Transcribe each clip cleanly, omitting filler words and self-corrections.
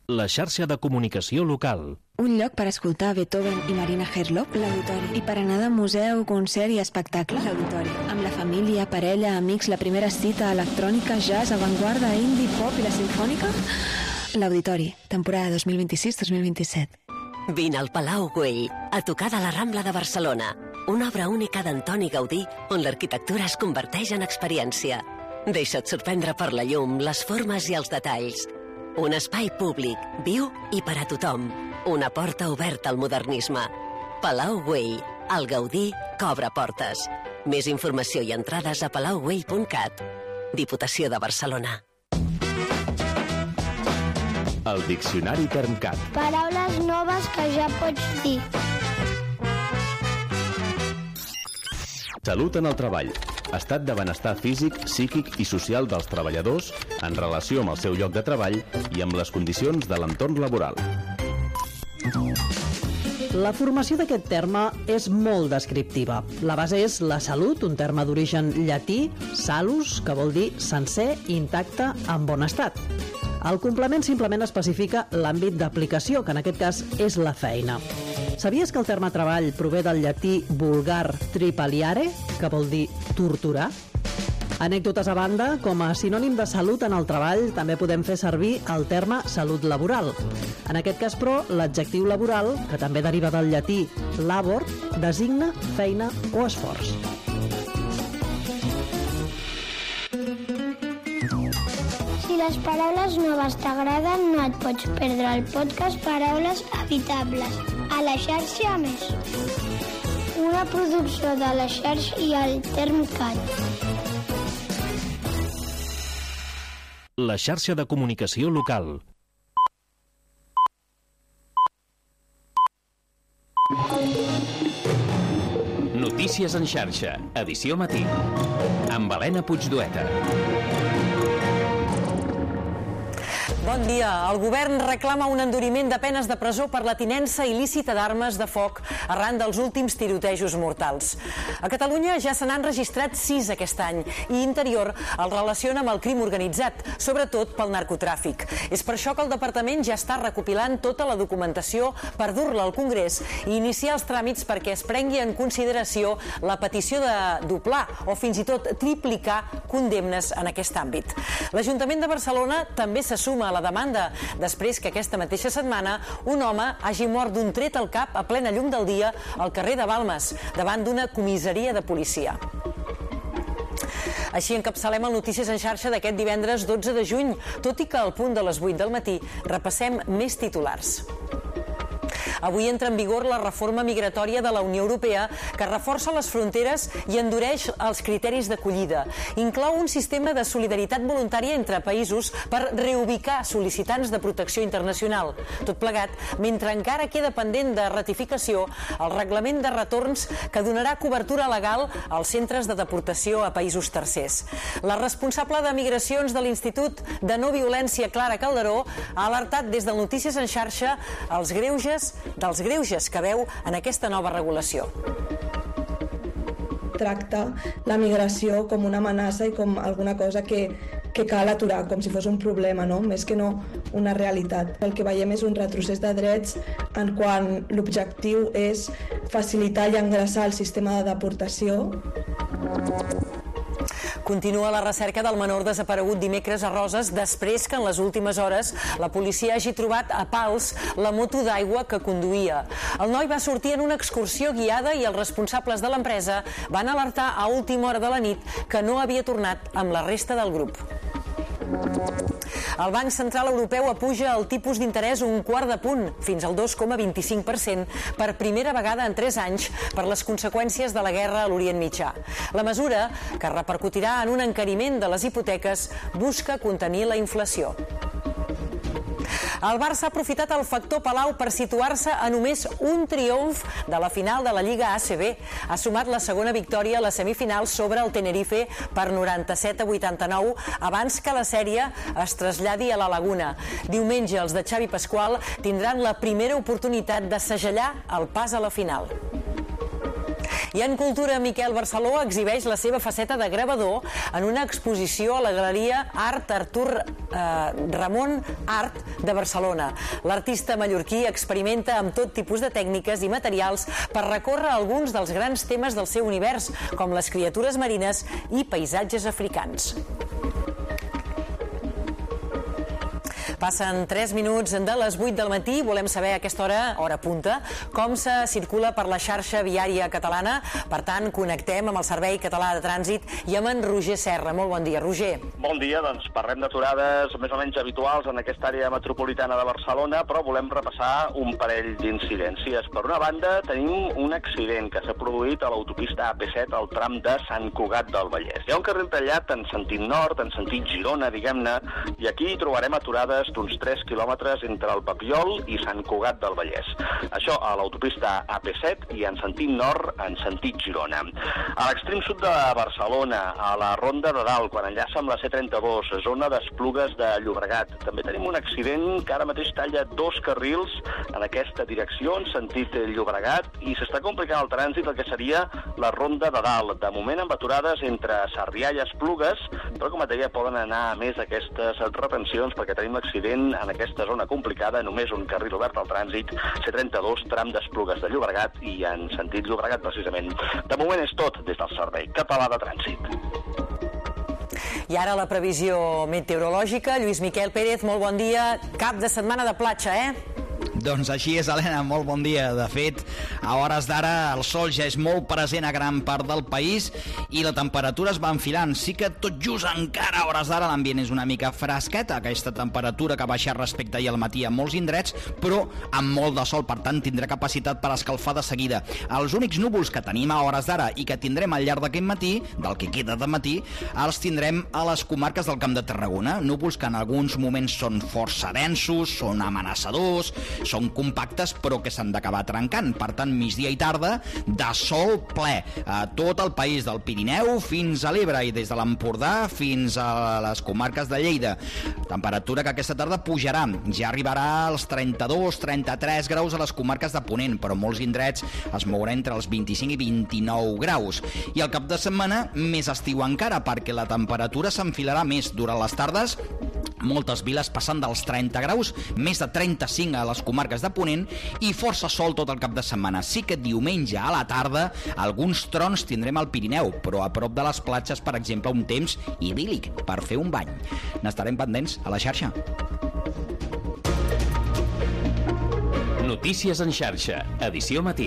La xarxa de comunicació local. Un lloc per escoltar Beethoven i Marina Herlop, l'Auditori. I per anar de museu, concert i espectacle, l'Auditori. Amb la família, parella, amics, la primera cita, electrònica, jazz, avantguarda, indie, pop i la sinfònica, l'Auditori, temporada 2026-2027. Vine al Palau Güell, a tocar de la Rambla de Barcelona. Una obra única d'Antoni Gaudí, on l'arquitectura es converteix en experiència. Deixa't sorprendre per la llum, les formes i els detalls. Un espai públic, viu i per a tothom. Una porta oberta al modernisme. Palau Güell, el Gaudí que obre portes. Més informació i entrades a palaugüell.cat. Diputació de Barcelona. El Diccionari Termcat. Paraules noves que ja pots dir. Salut en el treball. Estat de benestar físic, psíquic i social dels treballadors en relació amb el seu lloc de treball i amb les condicions de l'entorn laboral. La formació d'aquest terme és molt descriptiva. La base és la salut, un terme d'origen llatí, salus, que vol dir sencer, intacte, en bon estat. El complement simplement especifica l'àmbit d'aplicació, que en aquest cas és la feina. Sabies que el terme treball prové del llatí vulgar tripaliare, que vol dir torturar? Anècdotes a banda, com a sinònim de salut en el treball també podem fer servir el terme salut laboral. En aquest cas, però, l'adjectiu laboral, que també deriva del llatí labor, designa feina o esforç. Si les paraules noves t'agraden, no et pots perdre el podcast Paraules Habitables, a la xarxa Més. Una producció de la xarxa i el Termcat. La xarxa de comunicació local. Notícies en xarxa, edició matí, amb Helena Puigdueta. Bon dia. El govern reclama un enduriment de penes de presó per la tinença il·lícita d'armes de foc arran dels últims tirotejos mortals. A Catalunya ja se n'han registrat 6 aquest any i Interior el relaciona amb el crim organitzat, sobretot pel narcotràfic. És per això que el departament ja està recopilant tota la documentació per dur-la al Congrés i iniciar els tràmits perquè es prengui en consideració la petició de doblar o fins i tot triplicar condemnes en aquest àmbit. L'Ajuntament de Barcelona també se suma a la demanda, després que aquesta mateixa setmana un home hagi mort d'un tret al cap a plena llum del dia al carrer de Balmes, davant d'una comissaria de policia. Així encapçalem el Notícies en xarxa d'aquest divendres 12 de juny, tot i que al punt de les 8 del matí repassem més titulars. Avui entra en vigor la reforma migratòria de la Unió Europea que reforça les fronteres i endureix els criteris d'acollida. Inclou un sistema de solidaritat voluntària entre països per reubicar sol·licitants de protecció internacional. Tot plegat, mentre encara queda pendent de ratificació el reglament de retorns que donarà cobertura legal als centres de deportació a països tercers. La responsable de migracions de l'Institut de No Violència, Clara Calderó, ha alertat des del Notícies en xarxa dels greuges que veu en aquesta nova regulació. Tracta la migració com una amenaça i com alguna cosa que cal aturar, com si fos un problema, no? Més que no una realitat. El que veiem és un retrocés de drets en quan l'objectiu és facilitar i engreixar el sistema de deportació. Continua la recerca del menor desaparegut dimecres a Roses després que en les últimes hores la policia hagi trobat a Pals la moto d'aigua que conduïa. El noi va sortir en una excursió guiada i els responsables de l'empresa van alertar a última hora de la nit que no havia tornat amb la resta del grup. El Banc Central Europeu apuja el tipus d'interès un quart de punt, fins al 2,25%, per primera vegada en 3 anys per les conseqüències de la guerra a l'Orient Mitjà. La mesura, que repercutirà en un encariment de les hipoteques, busca contenir la inflació. El Barça ha aprofitat el factor Palau per situar-se a només un triomf de la final de la Lliga ACB. Ha sumat la segona victòria a la semifinal sobre el Tenerife per 97-89, abans que la sèrie es traslladi a la Laguna. Diumenge els de Xavi Pasqual tindran la primera oportunitat de segellar el pas a la final. I en cultura, Miquel Barceló exhibeix la seva faceta de gravador en una exposició a la Galeria Art Artur Ramon Art de Barcelona. L'artista mallorquí experimenta amb tot tipus de tècniques i materials per recórrer alguns dels grans temes del seu univers, com les criatures marines i paisatges africans. Passen 3 minuts de les 8 del matí. Volem saber a aquesta hora punta, com se circula per la xarxa viària catalana. Per tant, connectem amb el Servei Català de Trànsit i amb en Roger Serra. Molt bon dia, Roger. Bon dia, doncs parlem d'aturades més o menys habituals en aquesta àrea metropolitana de Barcelona, però volem repassar un parell d'incidències. Per una banda, tenim un accident que s'ha produït a l'autopista AP7 al tram de Sant Cugat del Vallès. Hi ha un carril tallat en sentit nord, en sentit Girona, diguem-ne, i aquí hi trobarem aturades d'uns 3 quilòmetres entre el Papiol i Sant Cugat del Vallès. Això a l'autopista AP7 i en sentit nord, en sentit Girona. A l'extrem sud de Barcelona, a la Ronda de Dalt, quan enllaça amb la C32, zona d'Esplugues de Llobregat. També tenim un accident que ara mateix talla 2 carrils en aquesta direcció, en sentit Llobregat, i s'està complicant el trànsit el que seria la Ronda de Dalt. De moment amb aturades entre Sarrià i Esplugues, però com et deia, poden anar a més aquestes retencions perquè tenim accident en aquesta zona complicada, només un carril obert al trànsit, C32, tram d'Esplugues de Llobregat i en sentit Llobregat, precisament. De moment és tot des del Servei Català de Trànsit. I ara la previsió meteorològica. Lluís Miquel Pérez, molt bon dia. Cap de setmana de platja, Doncs així és, Helena, molt bon dia. De fet, a hores d'ara el sol ja és molt present a gran part del país i la temperatura es va enfilant. Sí que tot just encara a hores d'ara l'ambient és una mica fresqueta, aquesta temperatura que ha baixat respecte ahir al matí a molts indrets, però amb molt de sol, per tant tindrà capacitat per escalfar de seguida. Els únics núvols que tenim a hores d'ara i que tindrem al llarg d'aquest matí, del que queda de matí, els tindrem a les comarques del Camp de Tarragona. Núvols que en alguns moments són força densos, són amenaçadors, són compactes però que s'han d'acabar trencant. Per tant, migdia i tarda de sol ple a tot el país, del Pirineu fins a l'Ebre i des de l'Empordà fins a les comarques de Lleida. Temperatura que aquesta tarda pujarà, ja arribarà als 32-33 graus a les comarques de Ponent, però molts indrets es mourà entre els 25 i 29 graus. I al cap de setmana més estiu encara, perquè la temperatura s'enfilarà més durant les tardes, moltes viles passant dels 30 graus, més de 35 a les comarques de Ponent i força sol tot el cap de setmana. Sí que diumenge a la tarda alguns trons tindrem al Pirineu, però a prop de les platges, per exemple, un temps idíl·lic per fer un bany. N'estarem pendents a la xarxa. Notícies en xarxa, edició matí.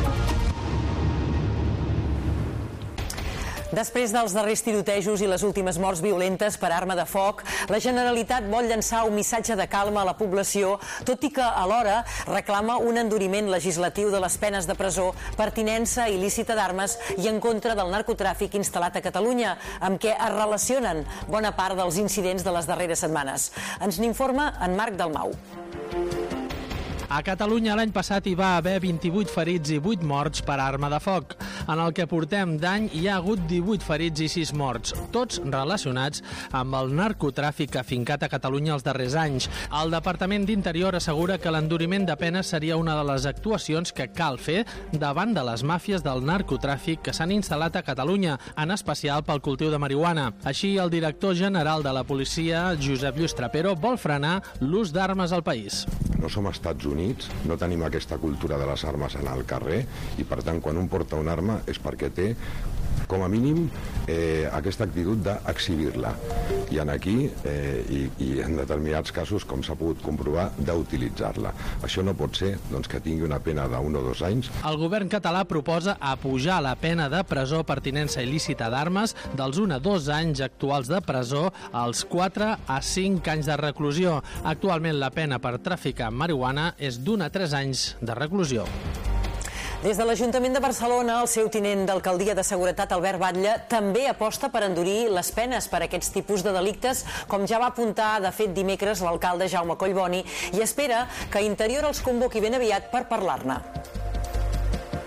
Després dels darrers tirotejos i les últimes morts violentes per arma de foc, la Generalitat vol llançar un missatge de calma a la població, tot i que alhora reclama un enduriment legislatiu de les penes de presó per tinença il·lícita d'armes i en contra del narcotràfic instal·lat a Catalunya, amb què es relacionen bona part dels incidents de les darreres setmanes. Ens n'informa en Marc Dalmau. A Catalunya l'any passat hi va haver 28 ferits i 8 morts per arma de foc. En el que portem d'any hi ha hagut 18 ferits i 6 morts, tots relacionats amb el narcotràfic afincat a Catalunya els darrers anys. El Departament d'Interior assegura que l'enduriment de penes seria una de les actuacions que cal fer davant de les màfies del narcotràfic que s'han instal·lat a Catalunya, en especial pel cultiu de marihuana. Així, el director general de la policia, Josep Lluís Trapero, vol frenar l'ús d'armes al país. No som Estats Units, no tenim aquesta cultura de les armes en el carrer i, per tant, quan un porta una arma és perquè té, com a mínim, aquesta actitud d'exhibir-la. I aquí, i en determinats casos, com s'ha pogut comprovar, d'utilitzar-la. Això no pot ser que tingui una pena d'1 o 2 anys. El govern català proposa apujar la pena de presó per tinença il·lícita d'armes dels 1 a 2 anys actuals de presó als 4 a 5 anys de reclusió. Actualment la pena per traficar marihuana és d'1 a 3 anys de reclusió. Des de l'Ajuntament de Barcelona, el seu tinent d'alcaldia de Seguretat, Albert Batlle, també aposta per endurir les penes per a aquests tipus de delictes, com ja va apuntar, de fet, dimecres l'alcalde Jaume Collboni, i espera que Interior els convoqui ben aviat per parlar-ne.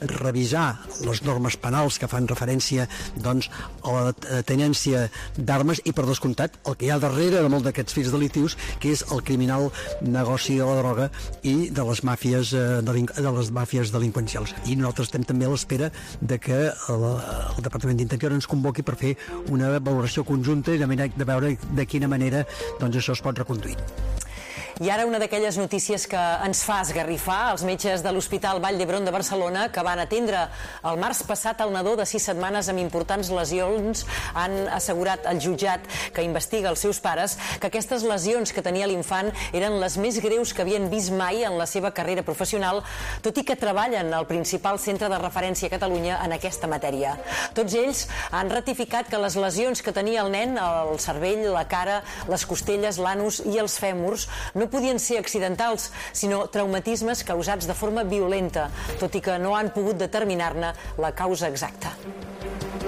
revisar les normes penals que fan referència doncs, a la tenència d'armes i, per descomptat, el que hi ha darrere de molts d'aquests fets delictius, que és el criminal negoci de la droga i de les màfies delinqüencials. I nosaltres estem també a l'espera de que el Departament d'Interior ens convoqui per fer una valoració conjunta i de veure de quina manera doncs, això es pot reconduir. I ara una d'aquelles notícies que ens fa esgarrifar. Els metges de l'Hospital Vall d'Hebron de Barcelona, que van atendre el març passat el nadó de 6 setmanes amb importants lesions, han assegurat al jutjat que investiga els seus pares que aquestes lesions que tenia l'infant eren les més greus que havien vist mai en la seva carrera professional, tot i que treballen al principal centre de referència a Catalunya en aquesta matèria. Tots ells han ratificat que les lesions que tenia el nen, el cervell, la cara, les costelles, l'anus i els fèmurs, no podien ser accidentals, sinó traumatismes causats de forma violenta, tot i que no han pogut determinar-ne la causa exacta.